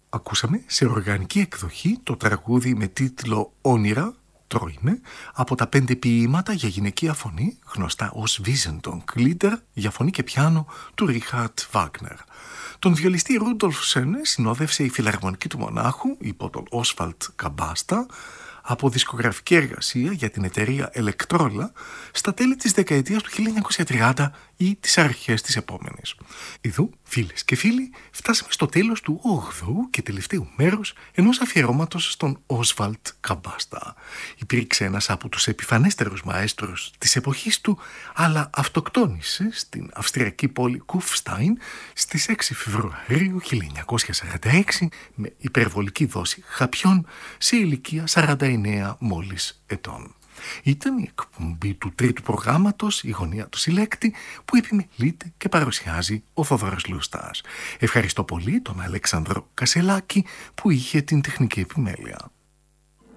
Ακούσαμε σε οργανική εκδοχή το τραγούδι με τίτλο «Όνειρα, τρώμε» από τα 5 ποίηματα για γυναικεία φωνή, γνωστά ως Wiesentonglieder, για φωνή και πιάνο του Ρίχαρτ Βάγνερ. Τον βιολιστή Ρούντολφ Σένε συνόδευσε η Φιλαρμονική του Μονάχου υπό τον Όσβαλτ Καμπάστα από δισκογραφική εργασία για την εταιρεία Ελεκτρόλα στα τέλη της δεκαετίας του 1930 ή τις αρχές της επόμενης. Ιδού, φίλες και φίλοι, φτάσαμε στο τέλος του 8ου και τελευταίου μέρους ενός αφιερώματος στον Όσβαλτ Καμπάστα. Υπήρξε ένας από τους επιφανέστερους μαέστρους της εποχής του, αλλά αυτοκτόνησε στην αυστριακή πόλη Κουφστάιν στις 6 Φεβρουαρίου 1946 με υπερβολική δόση χαπιών σε ηλικία 49 μόλις ετών. Ήταν η εκπομπή του τρίτου προγράμματος «Η γωνία του συλλέκτη» που επιμελείται και παρουσιάζει ο Θοδωρός Λούστας. Ευχαριστώ πολύ τον Αλέξανδρο Κασελάκη που είχε την τεχνική επιμέλεια.